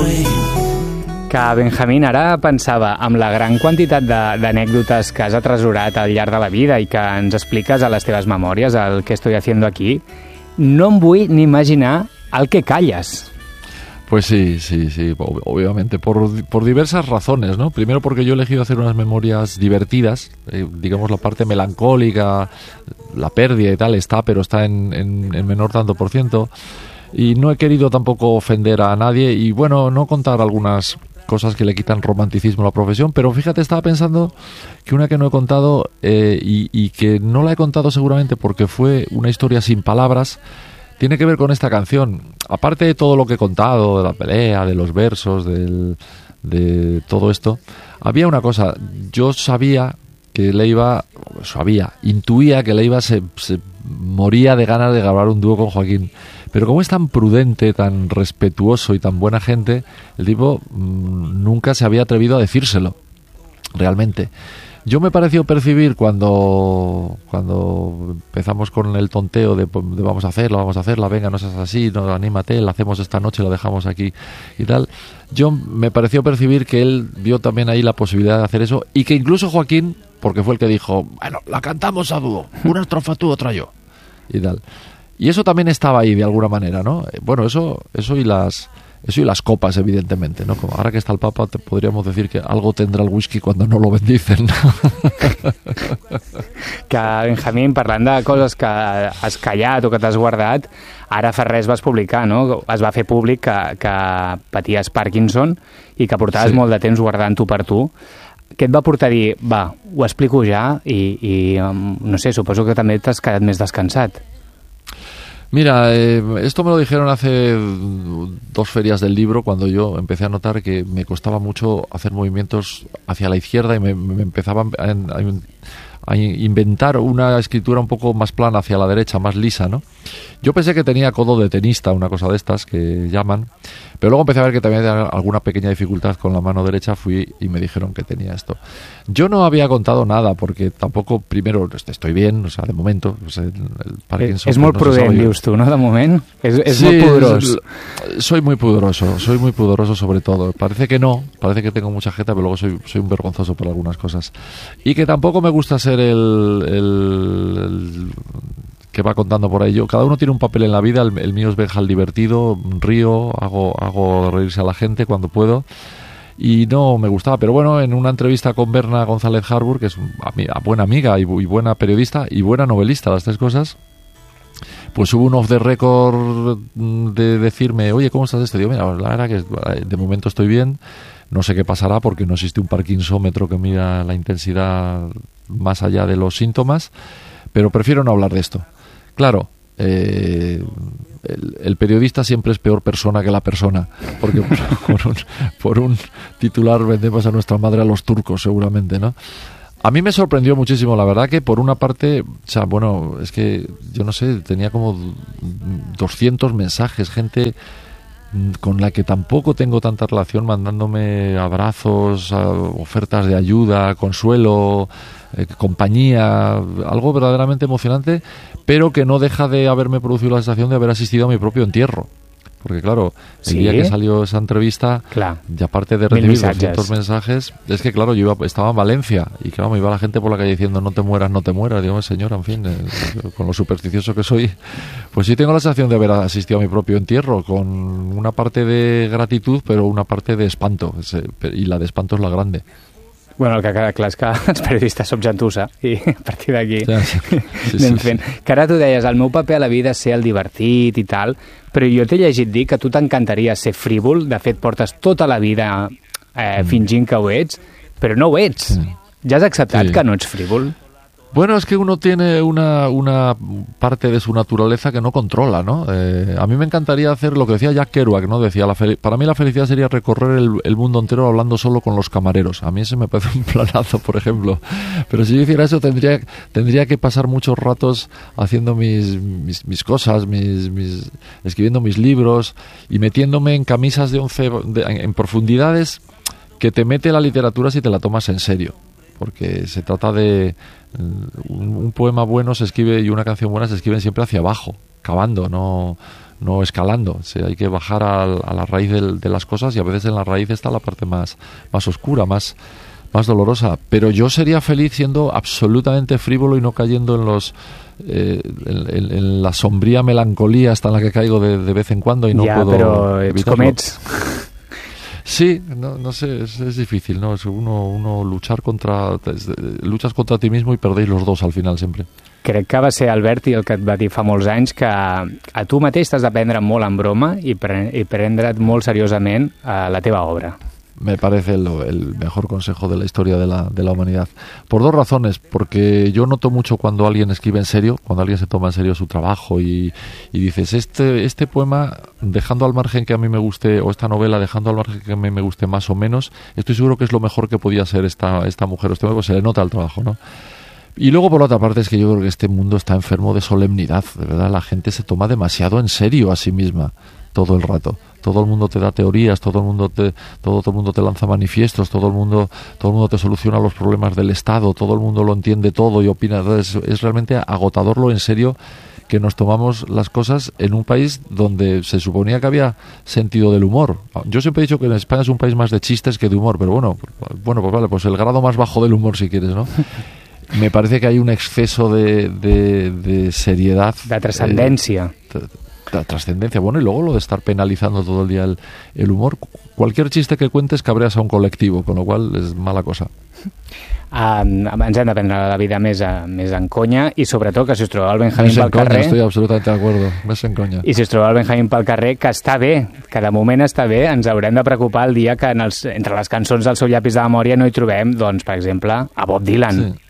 Que Benjamín, ara pensava amb la gran quantitat d'anècdotes que has atresorat al llarg de la vida i que ens expliques a les teves memòries, el que estoy haciendo aquí, no em vull ni imaginar el que calles. Pues sí, obviamente, por diversas razones, ¿no? Primero porque yo he elegido hacer unas memorias divertidas, digamos la parte melancólica, la pérdida y tal está, pero está en menor tanto por ciento, y no he querido tampoco ofender a nadie y bueno, no contar algunas cosas que le quitan romanticismo a la profesión, pero fíjate, estaba pensando que una que no he contado y que no la he contado seguramente porque fue una historia sin palabras, tiene que ver con esta canción. Aparte de todo lo que he contado, de la pelea, de los versos, de todo esto, había una cosa. Yo intuía que Leiva se moría de ganas de grabar un dúo con Joaquín. Pero como es tan prudente, tan respetuoso y tan buena gente, el tipo nunca se había atrevido a decírselo, realmente. Yo me pareció percibir cuando empezamos con el tonteo de vamos a hacerla, venga, no seas así, no, anímate, la hacemos esta noche, la dejamos aquí y tal. Yo me pareció percibir que él vio también ahí la posibilidad de hacer eso y que incluso Joaquín, porque fue el que dijo, bueno, la cantamos a dúo, una estrofa tú, otra yo y tal. Y eso también estaba ahí de alguna manera, ¿no? Bueno, eso y las copas, evidentemente, ¿no? Como ahora que está el Papa, te podríamos decir que algo tendrá el whisky cuando no lo bendicen. Que, Benjamín, parlant de coses que has callat o que t'has guardat, ara fa res vas publicar, no? Es va fer públic que paties Parkinson i que portaves molt de temps guardant-ho per tu. Què et va portar a dir, va, ho explico ja i no sé, suposo que també t'has quedat més descansat? Mira, esto me lo dijeron hace 2 ferias del libro, cuando yo empecé a notar que me costaba mucho hacer movimientos hacia la izquierda y me empezaban a inventar una escritura un poco más plana hacia la derecha, más lisa, ¿no? Yo pensé que tenía codo de tenista, una cosa de estas que llaman, pero luego empecé a ver que también tenía alguna pequeña dificultad con la mano derecha, fui y me dijeron que tenía esto. Yo no había contado nada, porque tampoco, primero, estoy bien, o sea, de momento, o sea, el Parkinson... És molt prudent, dius tu, no?, de moment? És molt pudorós. Soy muy pudoroso sobre todo. Parece que tengo mucha jeta, pero luego soy un vergonzoso por algunas cosas. Y que tampoco me gusta ser el que va contando por ahí. Cada uno tiene un papel en la vida. El mío es Benja el divertido, río, hago reírse a la gente cuando puedo. Y no me gustaba, pero bueno, en una entrevista con Berna González Harbour, que es una buena amiga y buena periodista y buena novelista, las 3 cosas, pues hubo un off the record de decirme, oye, ¿cómo estás? Digo, mira, la verdad que de momento estoy bien, no sé qué pasará porque no existe un parkinsómetro que mida la intensidad más allá de los síntomas, pero prefiero no hablar de esto. Claro, el periodista siempre es peor persona que la persona, porque por un titular vendemos a nuestra madre a los turcos, seguramente, ¿no? A mí me sorprendió muchísimo, la verdad, que por una parte, o sea, bueno, es que yo no sé, tenía como 200 mensajes, gente con la que tampoco tengo tanta relación, mandándome abrazos, ofertas de ayuda, consuelo, compañía, algo verdaderamente emocionante, pero que no deja de haberme producido la sensación de haber asistido a mi propio entierro. Porque claro, el día que salió esa entrevista, y aparte de recibir 200 mensajes, es que claro, yo estaba en Valencia y claro, me iba la gente por la calle diciendo no te mueras, digo, señora, en fin, con lo supersticioso que soy, pues sí tengo la sensación de haber asistido a mi propio entierro, con una parte de gratitud, pero una parte de espanto, y la de espanto es la grande. Bueno, el que queda clar és que els periodistes som gentussa i a partir d'aquí anem fent. Que ara tu deies, el meu paper a la vida és ser el divertit i tal, però jo t'he llegit dir que tu t'encantaria ser frívol, de fet portes tota la vida fingint que ho ets, però no ho ets. Ja has acceptat que no ets frívol? Bueno, es que uno tiene una parte de su naturaleza que no controla, ¿no? A mí me encantaría hacer lo que decía Jack Kerouac, ¿no? Decía, para mí la felicidad sería recorrer el mundo entero hablando solo con los camareros. A mí ese me parece un planazo, por ejemplo. Pero si yo hiciera eso, tendría que pasar muchos ratos haciendo mis cosas, escribiendo mis libros y metiéndome en camisas de 11, en profundidades que te mete la literatura si te la tomas en serio. Porque se trata de un poema bueno se escribe y una canción buena se escriben siempre hacia abajo, cavando, no no escalando. Hay que bajar a la raíz de las cosas, y a veces en la raíz está la parte más oscura, más dolorosa. Pero yo sería feliz siendo absolutamente frívolo y no cayendo en los en la sombría melancolía hasta en la que caigo de vez en cuando y no puedo però ets evitarlo. com ets. Sí, no sé, es difícil, ¿no? Es uno luchas contra ti mismo y perdéis los dos al final siempre. Crec que va ser Alberti el que et va dir fa molts anys que a tu mateix t'has de prendre molt en broma i prendre't molt seriosament la teva obra. Me parece el mejor consejo de la historia de la humanidad. Por dos razones. Porque yo noto mucho cuando alguien escribe en serio, cuando alguien se toma en serio su trabajo y dices, este poema, dejando al margen que a mí me guste, o esta novela, dejando al margen que a mí me guste más o menos, estoy seguro que es lo mejor que podía ser esta mujer. Este poema, pues se le nota el trabajo, ¿no? Y luego, por la otra parte, es que yo creo que este mundo está enfermo de solemnidad. De verdad, la gente se toma demasiado en serio a sí misma todo el rato. Todo el mundo te da teorías, todo el mundo te lanza manifiestos, todo el mundo te soluciona los problemas del Estado, todo el mundo lo entiende todo y opina. Entonces, es realmente agotador lo en serio que nos tomamos las cosas en un país donde se suponía que había sentido del humor. Yo siempre he dicho que en España es un país más de chistes que de humor, pero bueno, pues vale, pues el grado más bajo del humor, si quieres, ¿no? Me parece que hay un exceso de seriedad. De trascendencia. La trascendencia, bueno, y luego lo de estar penalizando todo el día el humor. Cualquier chiste que cuentes cabreas a un colectivo, con lo cual es mala cosa. Ens hem de prendre la vida més en conya, i sobretot que si us trobeu el Benjamín pel carrer... Estoy absolutamente de acuerdo, més en conya. I si us trobeu el Benjamín pel carrer, que està bé, que de moment està bé, ens haurem de preocupar el dia que entre les cançons del seu llapis de memòria no hi trobem, doncs, per exemple, a Bob Dylan. Sí.